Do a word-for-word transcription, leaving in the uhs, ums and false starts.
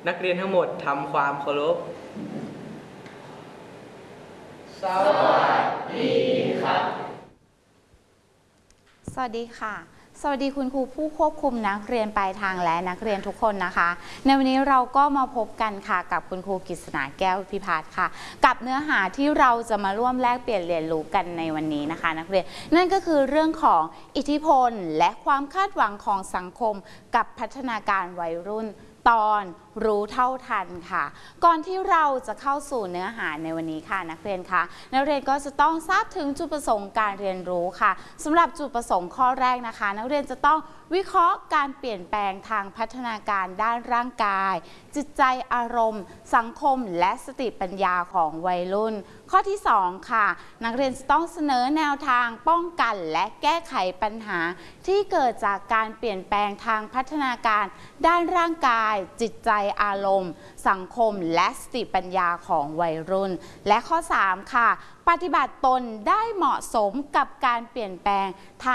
นักเรียนทั้งหมดทำความเคารพสวัสดีครับสวัสดีค่ะสวัสดีคุณครูผู้ควบคุมนักเรียนปลายทางและนักเรียนทุกคนนะคะในวันนี้เราก็มาพบกันค่ะกับคุณครูกฤษณาแก้วพิพัฒน์ค่ะกับเนื้อหาที่เราจะมาร่วมแลกเปลี่ยนเรียนรู้กันในวันนี้นะคะนักเรียนนั่นก็คือเรื่องของอิทธิพลและความคาดหวังของสังคมกับพัฒนาการวัยรุ่นตอนรู้เท่าทันค่ะก่อนที่เราจะเข้าสู่เนื้อหาในวันนี้ค่ะนักเรียนคะนักเรียนก็จะต้องทราบถึงจุดประสงค์การเรียนรู้ค่ะสำหรับจุดประสงค์ข้อแรกนะคะนักเรียนจะต้องวิเคราะห์การเปลี่ยนแปลงทางพัฒนาการด้านร่างกายจิตใจอารมณ์สังคมและสติปัญญาของวัยรุ่นข้อที่สองค่ะนักเรียนจะต้องเสนอแนวทางป้องกันและแก้ไขปัญหาที่เกิดจากการเปลี่ยนแปลงทางพัฒนาการด้านร่างกายจิตใจอารมณ์สังคมและสติปัญญาของวัยรุ่นและข้อสามค่ะปฏิบัติตนได้เหมาะสมกับการเปลี่ยนแปลงทาง